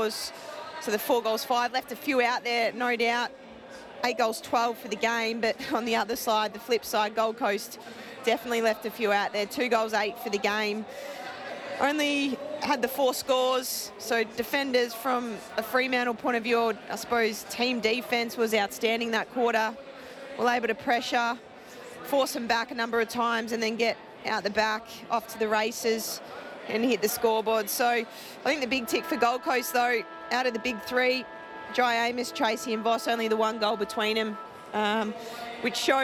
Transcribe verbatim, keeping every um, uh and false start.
scores. So the four goals, five, left a few out there, no doubt. Eight goals, twelve for the game, but on the other side, the flip side, Gold Coast definitely left a few out there. Two goals, eight for the game. Only had the four scores, so defenders from a Fremantle point of view, I suppose team defence was outstanding that quarter. Were able to pressure, force them back a number of times and then get out the back, off to the races and hit the scoreboard. So I think the big tick for Gold Coast though, out of the big three, Jai Amos, Tracy and Voss, only the one goal between them, um, which shows